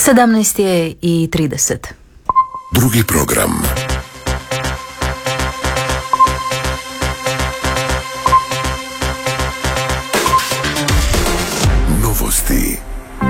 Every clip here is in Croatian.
17:30. Drugi program. Novosti.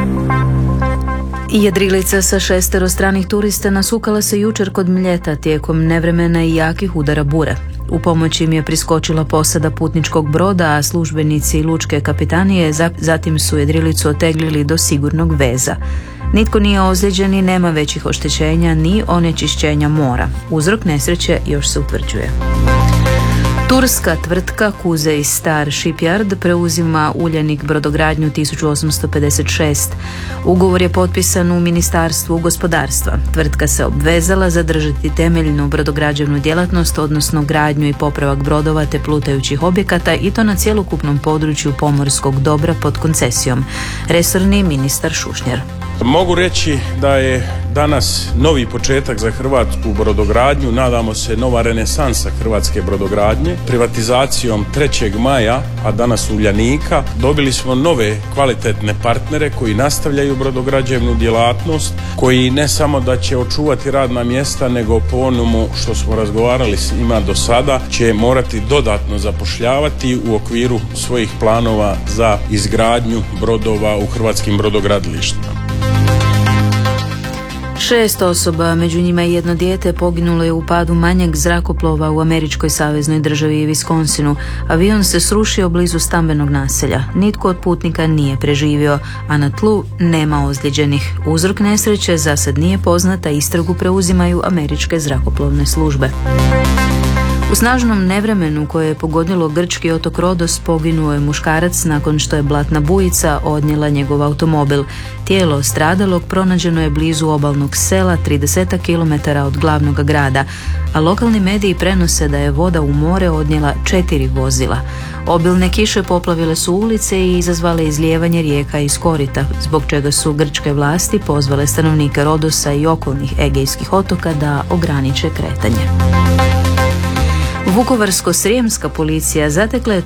Jedrilica sa 6 stranih turista nasukala se jučer kod Mljeta tijekom nevremena i jakih udara bure. U pomoć im je priskočila posada putničkog broda, a službenici lučke kapetanije zatim su jedrilicu oteglili do sigurnog veza. Nitko nije ozlijeđen i nema većih oštećenja ni onečišćenja mora. Uzrok nesreće još se utvrđuje. Turska tvrtka Kuzey Star Shipyard preuzima Uljanik brodogradnju 1856. Ugovor je potpisan u Ministarstvu gospodarstva. Tvrtka se obvezala zadržati temeljnu brodograđevnu djelatnost, odnosno gradnju i popravak brodova te plutajućih objekata, i to na cjelokupnom području pomorskog dobra pod koncesijom. Resorni ministar Šušnjar. Mogu reći da je danas novi početak za hrvatsku brodogradnju, nadamo se nova renesansa hrvatske brodogradnje. Privatizacijom 3. maja, a danas Uljanika, dobili smo nove kvalitetne partnere koji nastavljaju brodograđevnu djelatnost, koji ne samo da će očuvati radna mjesta, nego po onomu što smo razgovarali s njima do sada, će morati dodatno zapošljavati u okviru svojih planova za izgradnju brodova u hrvatskim brodogradilištima. 6 osoba, među njima i jedno dijete, poginulo je u padu manjeg zrakoplova u američkoj saveznoj državi Wisconsinu. Avion se srušio blizu stambenog naselja. Nitko od putnika nije preživio, a na tlu nema ozlijeđenih. Uzrok nesreće za sad nije poznat, a istragu preuzimaju američke zrakoplovne službe. U snažnom nevremenu koje je pogodilo grčki otok Rodos poginuo je muškarac nakon što je blatna bujica odnijela njegov automobil. Tijelo stradalog pronađeno je blizu obalnog sela 30 km od glavnog grada, a lokalni mediji prenose da je voda u more odnijela 4 vozila. Obilne kiše poplavile su ulice i izazvale izlijevanje rijeka iz korita, zbog čega su grčke vlasti pozvale stanovnike Rodosa i okolnih egejskih otoka da ograniče kretanje. Vukovarsko-srijemska policija zatekla je